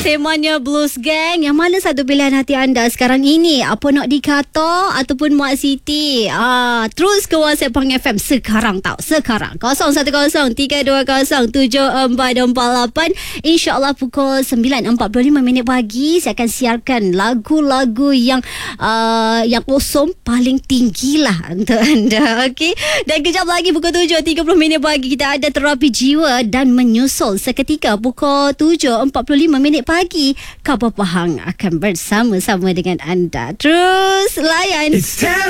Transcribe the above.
Temanya Blues Gang. Yang mana satu pilihan hati anda sekarang ini? Apa nak dikata ataupun Mak Siti? Terus ke WhatsApp Pang FM sekarang tau. Sekarang 0103074448. InsyaAllah pukul 9.45 pagi saya akan siarkan lagu-lagu yang awesome paling tinggi lah untuk anda. Okey. Dan kejap lagi pukul 7.30 pagi kita ada terapi jiwa dan menyusul seketika pukul 7.45 pagi. Khabar Pahang akan bersama-sama dengan anda. Terus layan.